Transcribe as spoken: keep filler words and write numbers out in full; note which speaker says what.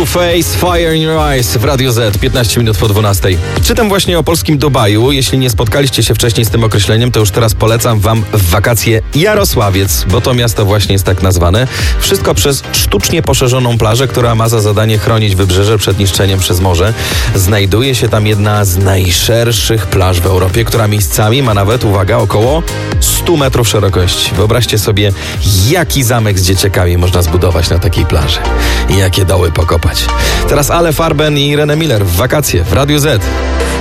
Speaker 1: Face, Fire in Your Eyes w Radio Z, piętnaście minut po dwunastej. Czytam właśnie o polskim Dubaju. Jeśli nie spotkaliście się wcześniej z tym określeniem, to już teraz polecam wam w wakacje Jarosławiec, bo to miasto właśnie jest tak nazwane. Wszystko przez sztucznie poszerzoną plażę, która ma za zadanie chronić wybrzeże przed niszczeniem przez morze. Znajduje się tam jedna z najszerszych plaż w Europie, która miejscami ma nawet, uwaga, około sto metrów szerokości. Wyobraźcie sobie, jaki zamek z dzieciakami można zbudować na takiej plaży. I jakie doły pokopać. Teraz Ale Farben i René Miller w wakacje w Radiu Z.